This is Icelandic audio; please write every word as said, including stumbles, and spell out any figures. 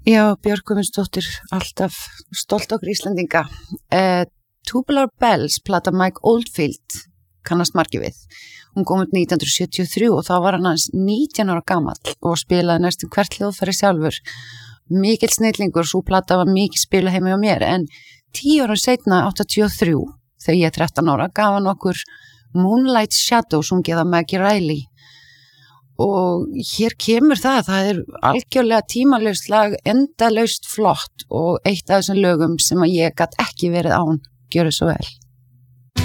Já, Björk Guðmundsdóttir, alltaf stolt okkur Íslendinga. Uh, Tubular Bells, plata Mike Oldfield, kannast margir við. Hún kom út nítján hundruð sjötíu og þrjú og þá var hann hans nítján ára gamall og spilaði næstum hvert hljóðfæri sjálfur. Mikill snillingur, svo plata var mikið spila heima hjá mér, en tíu ára seinna, áttatíu og þrjú, þegar ég er þrettán ára, gaf hann okkur Moonlight Shadow, sungið af Maggie Reilly. Og hér kemur það, það er algjörlega tímalaust lag, endalaust flott og eitt af þessum lögum sem að ég gat ekki verið án, gjörðu svo vel.